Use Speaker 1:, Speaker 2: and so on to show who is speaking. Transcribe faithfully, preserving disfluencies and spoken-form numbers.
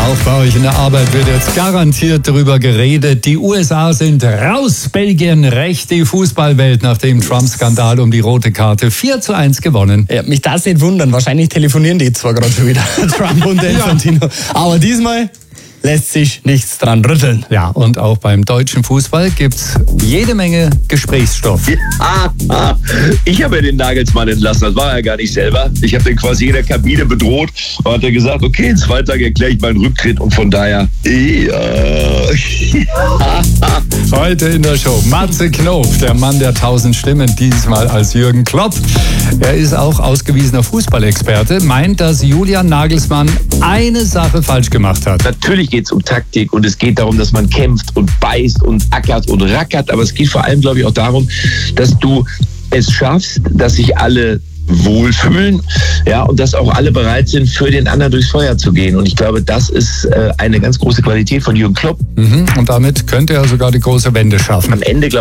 Speaker 1: Auch bei euch in der Arbeit wird jetzt garantiert darüber geredet. Die U S A sind raus, Belgien recht, die Fußballwelt nach dem Trump-Skandal um die rote Karte vier zu eins gewonnen.
Speaker 2: Ja, mich darf es nicht wundern, wahrscheinlich telefonieren die zwar gerade schon wieder, Trump und Infantino. Ja. Aber diesmal lässt sich nichts dran rütteln.
Speaker 1: Ja, und auch beim deutschen Fußball gibt's jede Menge Gesprächsstoff.
Speaker 3: Ja, ich habe ja den Nagelsmann entlassen, das war er gar nicht selber. Ich habe den quasi in der Kabine bedroht und hat er gesagt, okay, in zwei Tagen erkläre ich meinen Rücktritt und von daher, ja.
Speaker 1: Heute in der Show Matze Knob, der Mann der tausend Stimmen, diesmal als Jürgen Klopp. Er ist auch ausgewiesener Fußballexperte, meint, dass Julian Nagelsmann eine Sache falsch gemacht hat.
Speaker 3: Natürlich geht es um Taktik und es geht darum, dass man kämpft und beißt und ackert und rackert, aber es geht vor allem, glaube ich, auch darum, dass du es schaffst, dass sich alle wohlfühlen, ja, und dass auch alle bereit sind, für den anderen durchs Feuer zu gehen. Und ich glaube, das ist äh, eine ganz große Qualität von Jürgen Klopp.
Speaker 1: Mhm. Und damit könnte er sogar die große Wende schaffen.
Speaker 3: Am Ende, glaube